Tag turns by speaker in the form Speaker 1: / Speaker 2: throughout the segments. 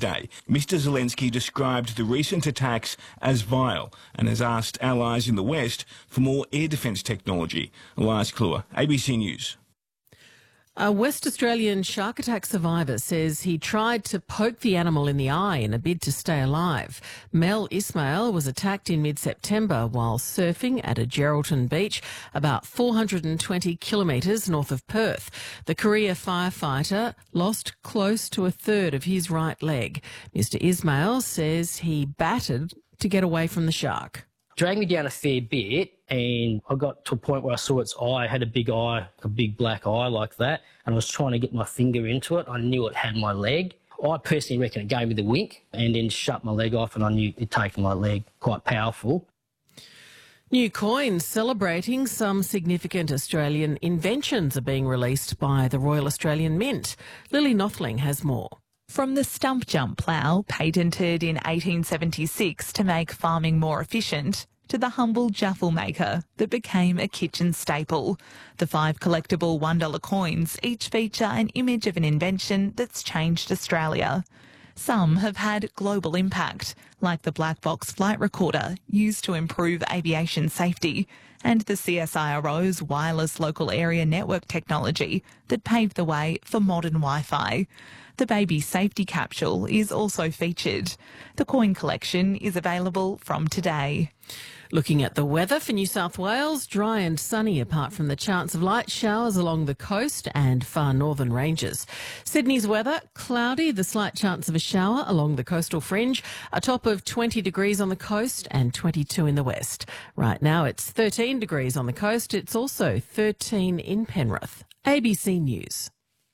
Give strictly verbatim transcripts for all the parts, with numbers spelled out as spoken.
Speaker 1: Wednesday. Mister Zelensky described the recent attacks as vile and has asked allies in the West for more air defence technology. Elias Kluwer, A B C News.
Speaker 2: A West Australian shark attack survivor says he tried to poke the animal in the eye in a bid to stay alive. Mel Ismail was attacked in mid-September while surfing at a Geraldton beach about four hundred twenty kilometres north of Perth. The career firefighter lost close to a third of his right leg. Mister Ismail says he battered to get away from the shark.
Speaker 3: Dragged me down a fair bit, and I got to a point where I saw its eye. It had a big eye, a big black eye like that, and I was trying to get my finger into it. I knew it had my leg. I personally reckon it gave me the wink and then shut my leg off, and I knew it'd taken my leg. Quite powerful.
Speaker 2: New coins celebrating some significant Australian inventions are being released by the Royal Australian Mint. Lily Nothling has more.
Speaker 4: From the stump jump plough, patented in eighteen seventy-six to make farming more efficient, to the humble jaffle maker that became a kitchen staple. The five collectible one dollar coins each feature an image of an invention that's changed Australia. Some have had global impact, like the black box flight recorder used to improve aviation safety, and the C S I R O's wireless local area network technology that paved the way for modern Wi-Fi. The baby safety capsule is also featured. The coin collection is available from today.
Speaker 2: Looking at the weather for New South Wales, dry and sunny apart from the chance of light showers along the coast and far northern ranges. Sydney's weather, cloudy, the slight chance of a shower along the coastal fringe, a top of twenty degrees on the coast and twenty-two in the west. Right now it's thirteen degrees on the coast. It's also thirteen in Penrith. A B C News.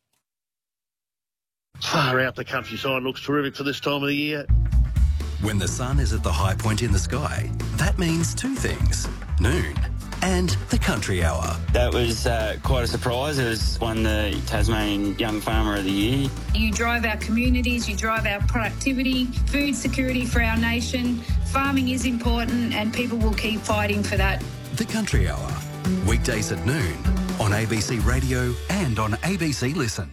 Speaker 5: Far out the countryside looks terrific for this time of the year.
Speaker 6: When the sun is at the high point in the sky, that means two things: noon and the country hour.
Speaker 7: That was uh, quite a surprise. It was won the Tasmanian Young Farmer of the Year.
Speaker 8: You drive our communities, you drive our productivity, food security for our nation. Farming is important and people will keep fighting for that.
Speaker 6: The country hour, weekdays at noon on A B C Radio and on A B C Listen.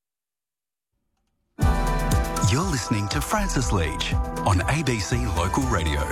Speaker 6: You're listening to Francis Leach on A B C Local Radio.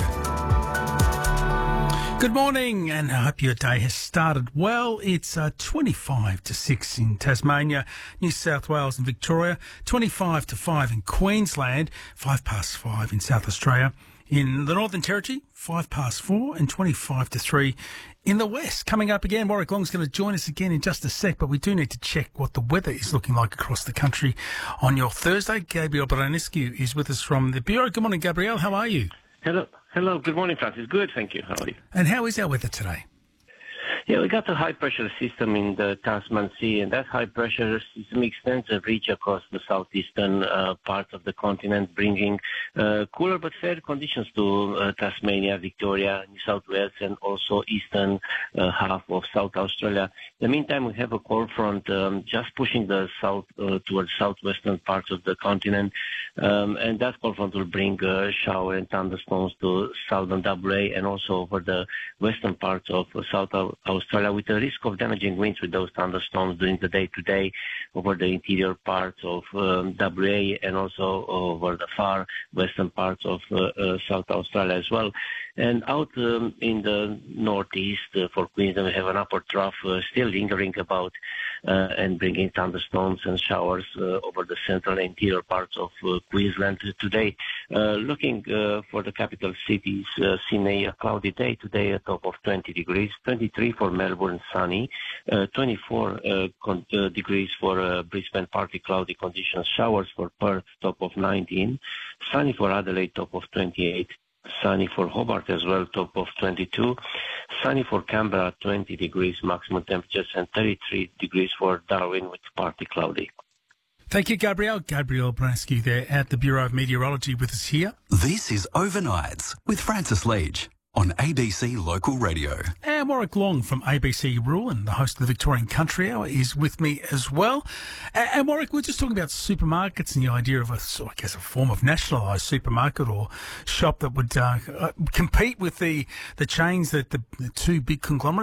Speaker 9: Good morning, and I hope your day has started well. It's uh, twenty-five to six in Tasmania, New South Wales and Victoria, twenty-five to five in Queensland, five past five in South Australia. In the Northern Territory, five past four and twenty-five to three in the West. Coming up again, Warwick Long's going to join us again in just a sec, but we do need to check what the weather is looking like across the country on your Thursday. Gabriel Branescu is with us from the Bureau. Good morning, Gabriel. How are you?
Speaker 10: Hello. Hello. Good morning, Francis. Good, thank you. How are you?
Speaker 9: And how is our weather today?
Speaker 10: Yeah, we got a high-pressure system in the Tasman Sea, and that high-pressure system extends a reach across the southeastern uh, part of the continent, bringing uh, cooler but fair conditions to uh, Tasmania, Victoria, New South Wales, and also eastern uh, half of South Australia. In the meantime, we have a cold front um, just pushing the south uh, towards southwestern parts of the continent, um, and that cold front will bring uh, shower and thunderstorms to southern W A and also over the western parts of uh, South Australia, with a risk of damaging winds with those thunderstorms during the day today over the interior parts of um, W A and also over the far western parts of uh, uh, South Australia as well. And out um, in the northeast uh, for Queensland, we have an upper trough uh, still lingering about uh, and bringing thunderstorms and showers uh, over the central and interior parts of uh, Queensland today. Uh, looking uh, for the capital cities, uh, Sydney, a cloudy day today, a top of twenty degrees, twenty-three for Melbourne, sunny, uh, twenty-four uh, con- uh, degrees for uh, Brisbane, partly cloudy conditions, showers for Perth, top of nineteen, sunny for Adelaide, top of twenty-eight, sunny for Hobart as well, top of twenty-two, sunny for Canberra, twenty degrees maximum temperatures, and thirty-three degrees for Darwin with partly cloudy.
Speaker 9: Thank you, Gabriel. Gabriel Branescu there at the Bureau of Meteorology with us here.
Speaker 6: This is Overnights with Francis Leach on A B C Local Radio.
Speaker 9: And Warwick Long from A B C Rural and the host of the Victorian Country Hour is with me as well. And, and Warwick, we're just talking about supermarkets and the idea of a, I guess, a form of nationalised supermarket or shop that would uh, compete with the, the chains, that the, the two big conglomerates, the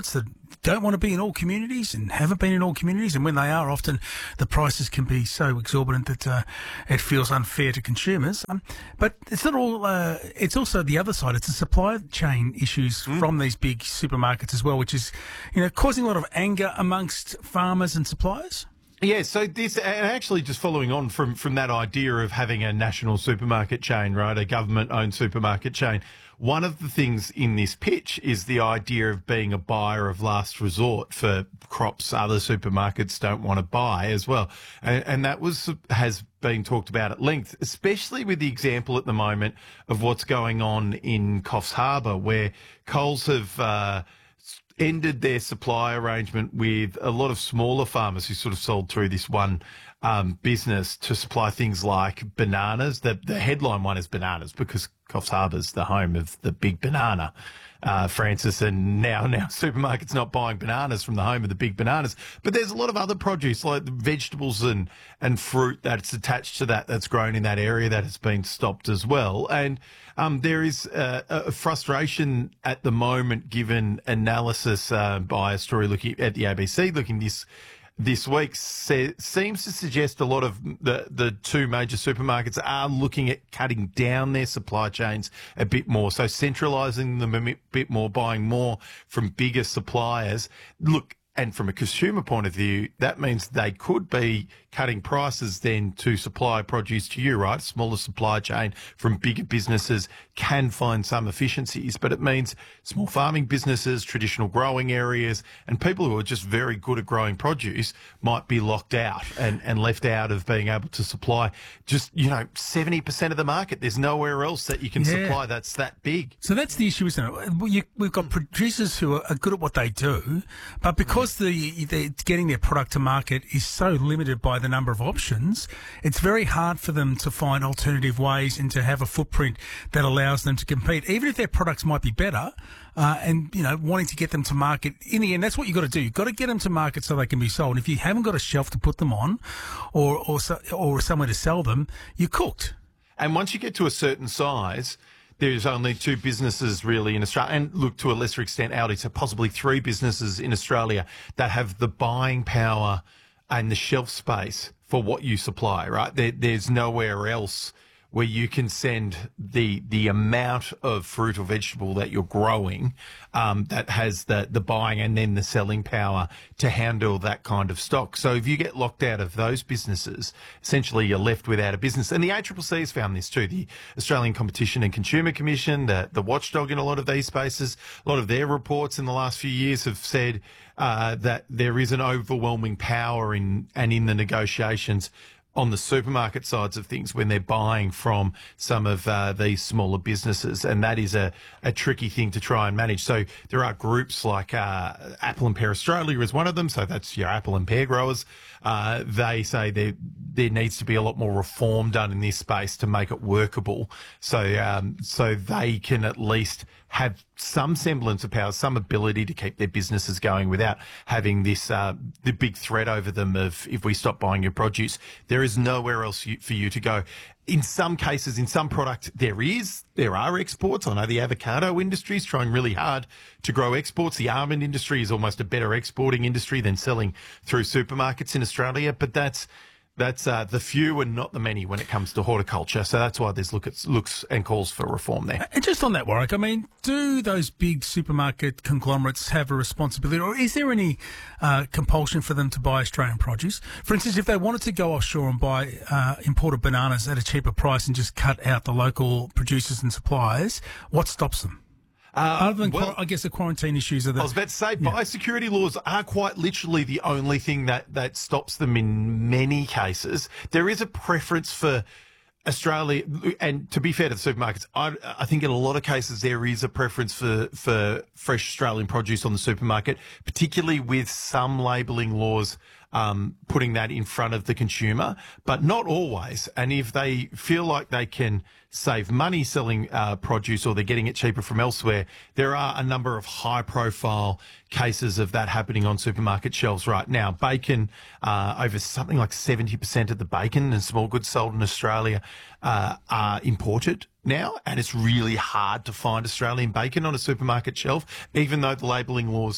Speaker 9: don't want to be in all communities and haven't been in all communities, and when they are, often the prices can be so exorbitant that uh, it feels unfair to consumers. Um, but it's not all. Uh, it's also the other side. It's the supply chain issues mm. from these big supermarkets as well, which is, you know, causing a lot of anger amongst farmers and suppliers.
Speaker 11: Yeah, so this, and actually just following on from, from that idea of having a national supermarket chain, right, a government-owned supermarket chain, one of the things in this pitch is the idea of being a buyer of last resort for crops other supermarkets don't want to buy as well. And, and that was has been talked about at length, especially with the example at the moment of what's going on in Coffs Harbour, where Coles have... Uh, ended their supply arrangement with a lot of smaller farmers who sort of sold through this one um, business to supply things like bananas. The, the headline one is bananas because Coffs Harbour's the home of the big banana, uh, Francis, and now now supermarkets not buying bananas from the home of the big bananas. But there's a lot of other produce like vegetables and, and fruit that's attached to that that's grown in that area that has been stopped as well. And Um, there is uh, a frustration at the moment, given analysis uh, by a story looking at the A B C, looking this this week, se- seems to suggest a lot of the, the two major supermarkets are looking at cutting down their supply chains a bit more, so centralising them a bit more, buying more from bigger suppliers. Look, and from a consumer point of view, that means they could be cutting prices then to supply produce to you, right? Smaller supply chain from bigger businesses can find some efficiencies, but it means small farming businesses, traditional growing areas, and people who are just very good at growing produce might be locked out and, and left out of being able to supply just, you know, seventy percent of the market. There's nowhere else that you can yeah. supply that's that big.
Speaker 9: So that's the issue, isn't it? You, we've got producers who are good at what they do, but because the they're getting their product to market is so limited by the number of options, it's very hard for them to find alternative ways and to have a footprint that allows them to compete, even if their products might be better. Uh, and, you know, wanting to get them to market, in the end, that's what you've got to do. You've got to get them to market so they can be sold. If you haven't got a shelf to put them on or or, so, or somewhere to sell them, you're cooked.
Speaker 11: And once you get to a certain size, there's only two businesses really in Australia, and look, to a lesser extent, Aldi, so possibly three businesses in Australia that have the buying power and the shelf space for what you supply, right? There, there's nowhere else where you can send the the amount of fruit or vegetable that you're growing um, that has the, the buying and then the selling power to handle that kind of stock. So if you get locked out of those businesses, essentially you're left without a business. And the A C C C has found this too. The Australian Competition and Consumer Commission, the, the watchdog in a lot of these spaces, a lot of their reports in the last few years have said uh, that there is an overwhelming power in and in the negotiations on the supermarket sides of things when they're buying from some of uh, these smaller businesses. And that is a, a tricky thing to try and manage. So there are groups like uh, Apple and Pear Australia is one of them. So that's your apple and pear growers. Uh, they say there, there needs to be a lot more reform done in this space to make it workable. So, um, so they can at least have some semblance of power, some ability to keep their businesses going without having this, uh, the big threat over them of if we stop buying your produce, there is nowhere else you, for you to go. In some cases, in some products, there is, there are exports. I know the avocado industry is trying really hard to grow exports. The almond industry is almost a better exporting industry than selling through supermarkets in Australia, but that's, That's uh, the few and not the many when it comes to horticulture. So that's why there's look at, looks and calls for reform there.
Speaker 9: And just on that, Warwick, I mean, do those big supermarket conglomerates have a responsibility, or is there any uh, compulsion for them to buy Australian produce? For instance, if they wanted to go offshore and buy uh, imported bananas at a cheaper price and just cut out the local producers and suppliers, what stops them? Uh, Other than, well, I guess, the quarantine issues are the...
Speaker 11: I was about to say,
Speaker 9: yeah.
Speaker 11: biosecurity laws are quite literally the only thing that, that stops them in many cases. There is a preference for Australia, and to be fair to the supermarkets, I, I think in a lot of cases there is a preference for, for fresh Australian produce on the supermarket, particularly with some labelling laws um, putting that in front of the consumer, but not always. And if they feel like they can save money selling uh, produce or they're getting it cheaper from elsewhere, there are a number of high-profile cases of that happening on supermarket shelves right now. Bacon, uh, over something like seventy percent of the bacon and small goods sold in Australia uh, are imported now, and it's really hard to find Australian bacon on a supermarket shelf, even though the labelling laws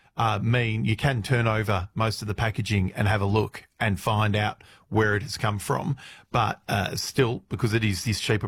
Speaker 11: uh, mean you can turn over most of the packaging and have a look and find out where it has come from. But uh, still, because it is this cheaper